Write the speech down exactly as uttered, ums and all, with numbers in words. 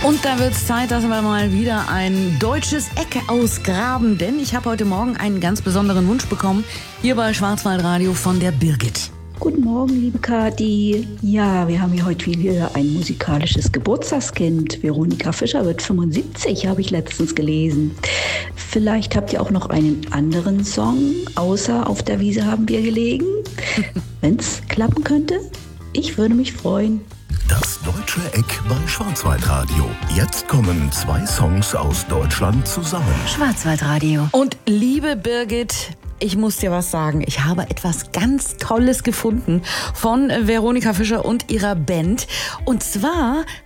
Und da wird es Zeit, dass wir mal wieder ein deutsches Eck ausgraben, denn ich habe heute Morgen einen ganz besonderen Wunsch bekommen, hier bei Schwarzwaldradio von der Birgit. Guten Morgen, liebe Kathi. Ja, wir haben hier heute wieder ein musikalisches Geburtstagskind. Veronika Fischer wird fünfundsiebzig, habe ich letztens gelesen. Vielleicht habt ihr auch noch einen anderen Song, außer Auf der Wiese haben wir gelegen. Wenn's klappen könnte, ich würde mich freuen. Das deutsche Eck bei Schwarzwaldradio. Jetzt kommen zwei Songs aus Deutschland zusammen. Schwarzwaldradio. Und liebe Birgit, ich muss dir was sagen. Ich habe etwas ganz Tolles gefunden von Veronika Fischer und ihrer Band. Und zwar